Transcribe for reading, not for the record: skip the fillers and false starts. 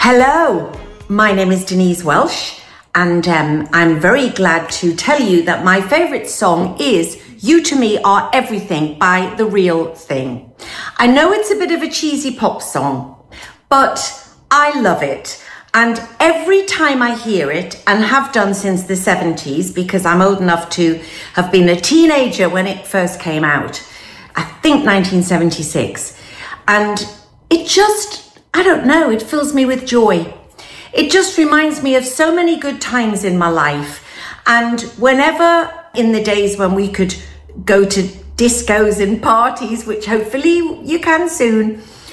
Hello, my name is Denise Welsh, and I'm very glad to tell you that my favourite song is You To Me Are Everything by The Real Thing. I know it's a bit of a cheesy pop song, but I love it. And every time I hear it, and have done since the 70s, because I'm old enough to have been a teenager when it first came out, I think 1976, and it just, I don't know, it fills me with joy. It just reminds me of so many good times in my life. And whenever in the days when we could go to discos and parties, which hopefully you can soon,